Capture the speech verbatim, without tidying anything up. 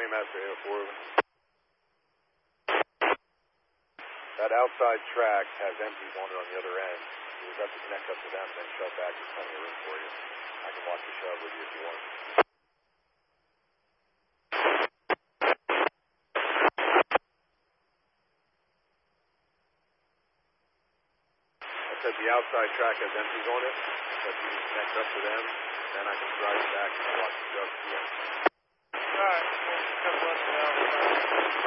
Master eight oh four. That outside track has empties on it on the other end. You've got to connect up to them and then shove back. There's plenty of room for you. I can watch the shove with you if you want. I said the outside track has empties on it, but you can connect up to them, then I can drive you back and watch the shove with you. Alright, well, just come let me know.